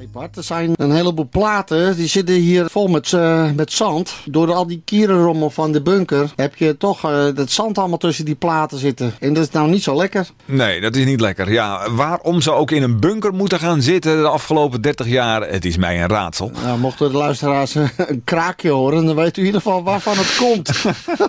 Nee, Bart, er zijn een heleboel platen, die zitten hier vol met zand. Door al die kierenrommel van de bunker heb je toch het zand allemaal tussen die platen zitten. En dat is nou niet zo lekker. Nee, dat is niet lekker. Ja, waarom ze ook in een bunker moeten gaan zitten de afgelopen 30 jaar, het is mij een raadsel. Nou, mochten de luisteraars een kraakje horen, dan weet u in ieder geval waarvan het komt.